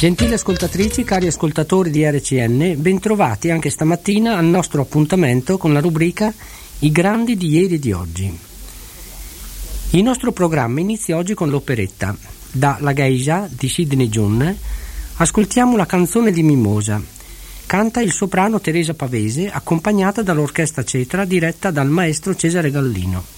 Gentili ascoltatrici, cari ascoltatori di RCN, bentrovati anche stamattina al nostro appuntamento con la rubrica I grandi di ieri e di oggi. Il nostro programma inizia oggi con l'operetta. Da La Geisha di Sidney June ascoltiamo la canzone di Mimosa. Canta il soprano Teresa Pavese, accompagnata dall'orchestra Cetra diretta dal maestro Cesare Gallino.